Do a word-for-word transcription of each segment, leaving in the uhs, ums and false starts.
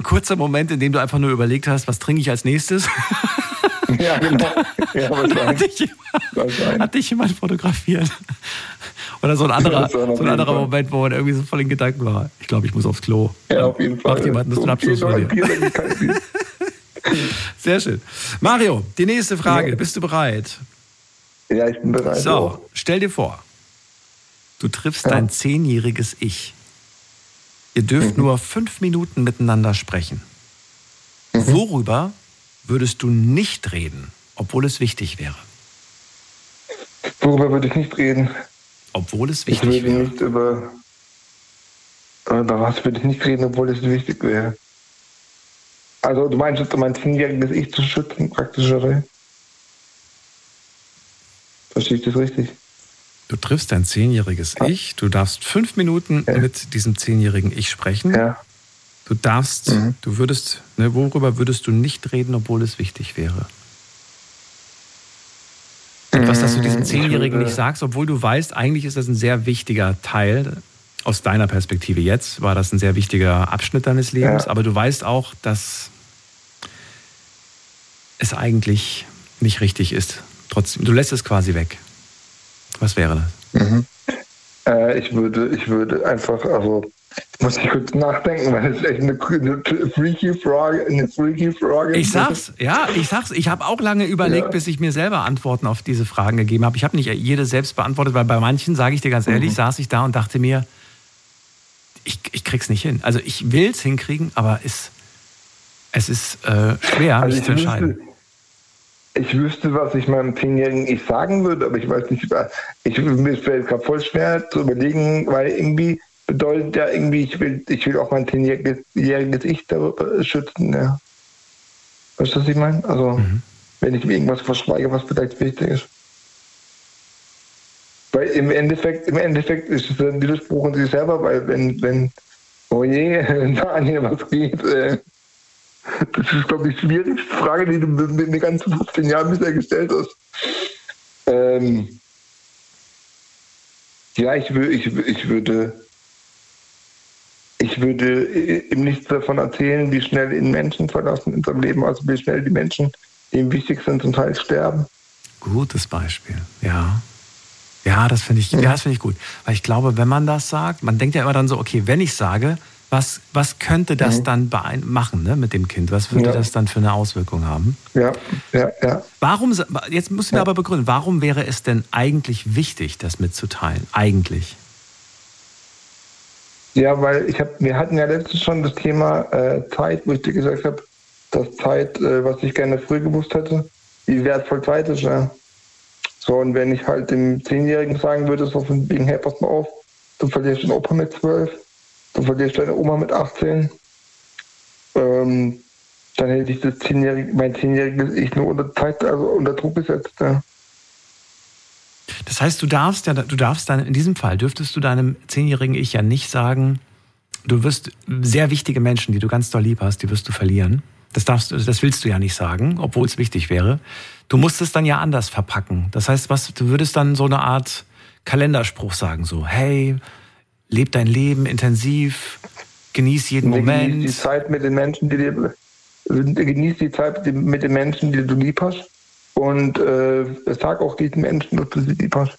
kurzer Moment, in dem du einfach nur überlegt hast, was trinke ich als nächstes? Ja, genau. Ja, und dann hat dich, jemand, hat dich jemand fotografiert. Oder so ein anderer, so ein anderer Moment, wo man irgendwie so voll in Gedanken war. Ich glaube, ich muss aufs Klo. Ja, auf jeden Fall. Macht jemand einen so Abschluss von dir. Sehr schön. Mario, die nächste Frage. Ja. Bist du bereit? Ja, ich bin bereit. So, auch. Stell dir vor, du triffst ja. dein zehnjähriges Ich. Ihr dürft mhm. nur fünf Minuten miteinander sprechen. Mhm. Worüber würdest du nicht reden, obwohl es wichtig wäre? Worüber würde ich nicht reden? Obwohl es wichtig wäre. Ich würde nicht über... Über was würde ich nicht reden, obwohl es wichtig wäre? Also du meinst, du mein zehnjähriges Ich zu schützen, praktisch, oder? Verstehe ich das richtig? Du triffst dein zehnjähriges ja. Ich, du darfst fünf Minuten ja. mit diesem zehnjährigen Ich sprechen. Ja. Du darfst, mhm. du würdest, ne, worüber würdest du nicht reden, obwohl es wichtig wäre? Etwas, das du diesem Zehnjährigen nicht sagst, obwohl du weißt, eigentlich ist das ein sehr wichtiger Teil. Aus deiner Perspektive jetzt war das ein sehr wichtiger Abschnitt deines Lebens, ja. aber du weißt auch, dass es eigentlich nicht richtig ist. Trotzdem, du lässt es quasi weg. Was wäre das? Mhm. Äh, ich würde, ich würde einfach, also muss ich kurz nachdenken, weil das ist echt eine, eine freaky Frage, eine freaky Frage. Ich sag's, ja, ich sag's. Ich habe auch lange überlegt, ja. bis ich mir selber Antworten auf diese Fragen gegeben habe. Ich habe nicht jede selbst beantwortet, weil bei manchen, sage ich dir ganz ehrlich, mhm. saß ich da und dachte mir, ich, ich krieg's nicht hin. Also ich will's hinkriegen, aber es, es ist äh, schwer, also mich zu entscheiden. Wüsste, ich wüsste, was ich meinem zehnjährigen Ich sagen würde, aber ich weiß nicht, ich, mir fällt gerade voll schwer zu überlegen, weil irgendwie bedeutet ja irgendwie, ich will, ich will auch mein zehnjähriges Ich darüber schützen. Ja. Weißt du, was ich meine? Also, mhm. wenn ich mir irgendwas verschweige, was vielleicht wichtig ist. Weil im Endeffekt, im Endeffekt ist es ein Widerspruch in sich selber, weil wenn, wenn, oh je, Daniel, was geht, äh, das ist, glaube ich, die schwierigste Frage, die du in den ganzen fünfzehn Jahren bisher gestellt hast. Ähm, ja, ich, wür, ich, ich würde ich würde ihm nichts davon erzählen, wie schnell ihn Menschen verlassen in seinem Leben, also wie schnell die Menschen, die ihm wichtig sind, zum Teil sterben. Gutes Beispiel, ja. Ja, das finde ich, ja, das finde ich gut. Weil ich glaube, wenn man das sagt, man denkt ja immer dann so, okay, wenn ich sage, was, was könnte das mhm. dann beein- machen, ne, mit dem Kind? Was würde ja. das dann für eine Auswirkung haben? Ja, ja, ja. Warum, jetzt musst du mir ja. aber begründen, warum wäre es denn eigentlich wichtig, das mitzuteilen? Eigentlich? Ja, weil ich habe, wir hatten ja letztens schon das Thema äh, Zeit, wo ich dir gesagt habe, dass Zeit, äh, was ich gerne früh gewusst hätte, wie wertvoll Zeit ist, ja. So, und wenn ich halt dem Zehnjährigen sagen würde, so von wegen, hey, pass mal auf, du verlierst deinen Opa mit zwölf, du verlierst deine Oma mit achtzehn, ähm, dann hätte ich das zehnjährige, mein zehnjähriges Ich nur unter Zeit, also unter Druck gesetzt, ja. Das heißt, du darfst ja, du darfst dann, in diesem Fall dürftest du deinem zehnjährigen Ich ja nicht sagen, du wirst sehr wichtige Menschen, die du ganz doll lieb hast, die wirst du verlieren. Das darfst du, das willst du ja nicht sagen, obwohl es wichtig wäre. Du musst es dann ja anders verpacken. Das heißt, was, du würdest dann so eine Art Kalenderspruch sagen, so, hey, leb dein Leben intensiv, genieß jeden nee, Moment. Genieß die Zeit mit den Menschen, die dir, genieß die Zeit mit den Menschen, die du lieb hast. Und äh, sag auch diesen Menschen, dass du sie lieb hast.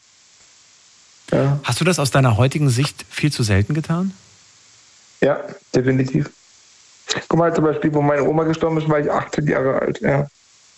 Ja. Hast du das aus deiner heutigen Sicht viel zu selten getan? Ja, definitiv. Guck mal, zum Beispiel, wo meine Oma gestorben ist, war ich achtzehn Jahre alt. Ja.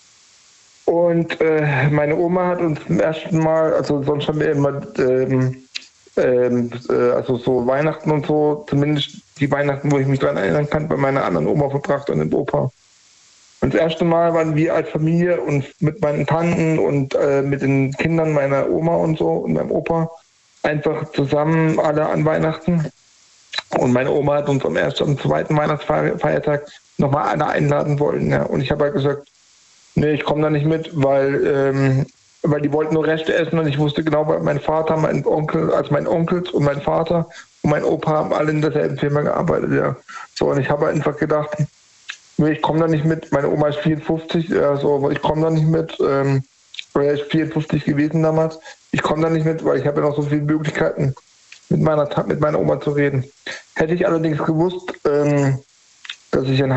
Und äh, meine Oma hat uns zum ersten Mal, also sonst haben wir immer, ähm, ähm, äh, also so Weihnachten und so, zumindest die Weihnachten, wo ich mich daran erinnern kann, bei meiner anderen Oma verbracht und dem Opa. Und das erste Mal waren wir als Familie und mit meinen Tanten und äh, mit den Kindern meiner Oma und so und meinem Opa einfach zusammen alle an Weihnachten. Und meine Oma hat uns am ersten und zweiten Weihnachtsfeiertag nochmal alle einladen wollen. Ja. Und ich habe halt gesagt, nee, ich komme da nicht mit, weil, ähm, weil die wollten nur Reste essen und ich wusste genau, weil mein Vater, mein Onkel, also mein Onkel und mein Vater und mein Opa haben alle in derselben Firma gearbeitet. Ja. So, und ich habe einfach gedacht, ich komme da nicht mit. Meine Oma ist vierundfünfzig, also ich komme da nicht mit. Ähm, er ist vierundfünfzig gewesen damals. Ich komme da nicht mit, weil ich habe ja noch so viele Möglichkeiten, mit meiner, mit meiner Oma zu reden. Hätte ich allerdings gewusst, ähm, dass ich ein